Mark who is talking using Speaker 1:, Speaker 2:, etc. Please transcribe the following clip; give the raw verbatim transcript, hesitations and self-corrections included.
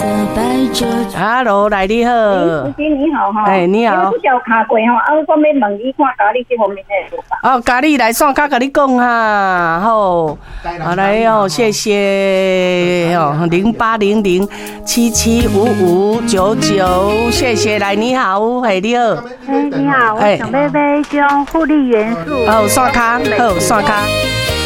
Speaker 1: Hello， 来你好。
Speaker 2: 司机你好哈。
Speaker 1: 哎，你好。
Speaker 2: 我有卡过吼，啊，我要问你看咖喱这方面的做法。
Speaker 1: 哦，咖喱来线卡甲你讲哈，好，好来哦，谢谢哦，零八零零七七五五九九，谢谢。来，你好，嘿，你好。
Speaker 3: 哎，你好，我想买买种护理元素。
Speaker 1: 哦，线卡，好，线卡。